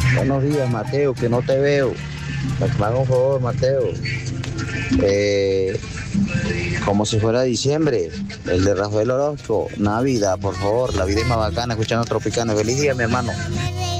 Buenos días, Mateo, que no te veo. Me haga un favor, Mateo. Eh, Como si fuera diciembre, el de Rafael Orozco, Navidad, por favor, la vida es más bacana escuchando Tropicana. Feliz día, mi hermano.